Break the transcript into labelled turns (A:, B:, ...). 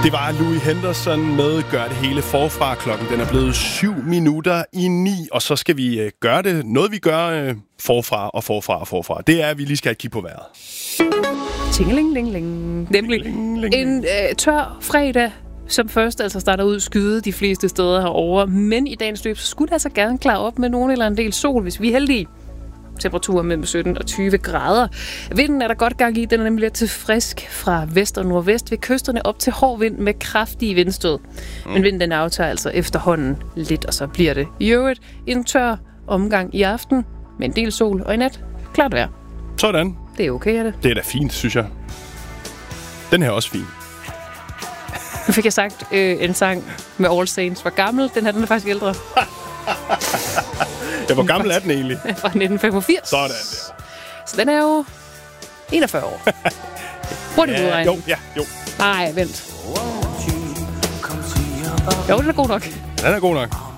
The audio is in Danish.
A: Det var Louis Henderson med Gør det hele forfra. Klokken den er blevet 7:07, og så skal vi gøre det. Noget vi gør forfra. Det er, at vi lige skal kigge på vejret.
B: Tingeling-ling-ling. Nemlig en tør fredag, som først altså starter ud skyde de fleste steder herovre. Men i dagens løb, så skulle det altså gerne klare op med nogen eller en del sol, hvis vi er heldige. Temperaturer mellem 17 og 20 grader. Vinden er der godt gang i. Den er nemlig lidt til frisk fra vest og nordvest ved kysterne op til hård vind med kraftige vindstød. Men vinden den aftager altså efterhånden lidt, og så bliver det i øvrigt en tør omgang i aften med en del sol og i nat klart vejr.
A: Sådan.
B: Det er okay, er det?
A: Det er da fint, synes jeg. Den her er også fin.
B: Nu fik jeg sagt, en sang med All Saints var gammel. Den her, den er faktisk ældre.
A: Ja, hvor gammel er den egentlig?
B: Fra 1985.
A: Sådan der.
B: Så den er jo 41 år. Hurtigt udregnet.
A: Jo.
B: Nej, vent. Jo, den er god nok.
A: Den er god nok.